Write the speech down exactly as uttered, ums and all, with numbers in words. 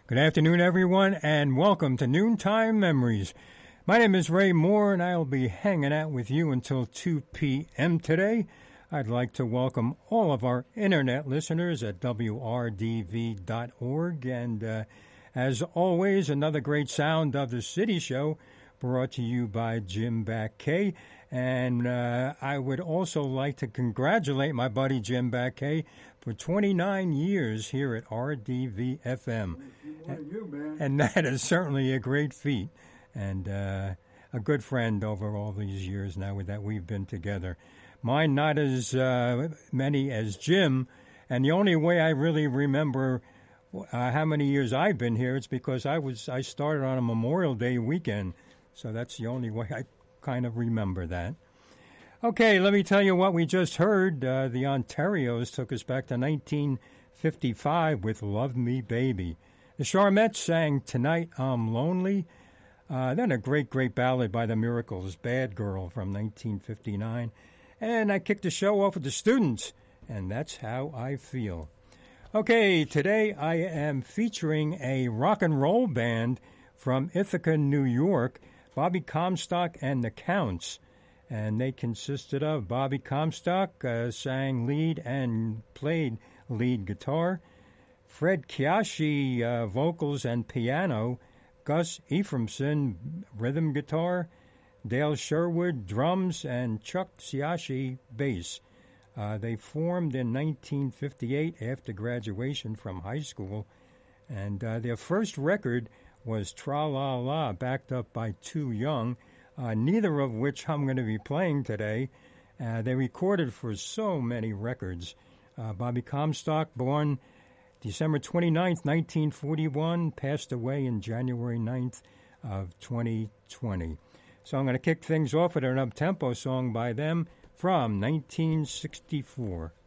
Good afternoon, everyone, and welcome to Noontime Memories. My name is Ray Moore, and I'll be hanging out with you until two p.m. today. I'd like to welcome all of our internet listeners at w r d v dot org, and uh, as always, another great Sound of the City show brought to you by Jim Backay. And uh, I would also like to congratulate my buddy Jim Backay for twenty-nine years here at R D V F M. You, man. And that is certainly a great feat, and uh, a good friend over all these years now that we've been together. Mine not as uh, many as Jim, and the only way I really remember uh, how many years I've been here is because I was I started on a Memorial Day weekend, so that's the only way I kind of remember that. Okay, let me tell you what we just heard. Uh, the Ontarios took us back to nineteen fifty-five with Love Me Baby. The Charmettes sang Tonight I'm Lonely. Uh, then a great, great ballad by the Miracles, Bad Girl from nineteen fifty-nine. And I kicked the show off with the Students, and That's How I Feel. Okay, today I am featuring a rock and roll band from Ithaca, New York, Bobby Comstock and the Counts. And they consisted of Bobby Comstock, uh, sang lead and played lead guitar, Fred Kyashi, uh, vocals and piano, Gus Ephraimson, rhythm guitar, Dale Sherwood, drums, and Chuck Siashi, bass. Uh, they formed in nineteen fifty-eight after graduation from high school, and uh, their first record was Tra-La-La, backed up by Too Young, uh, neither of which I'm going to be playing today. Uh, they recorded for so many records. Uh, Bobby Comstock, born December twenty-ninth, nineteen forty-one, passed away in January ninth of twenty twenty. So I'm going to kick things off with an up-tempo song by them from nineteen sixty-four.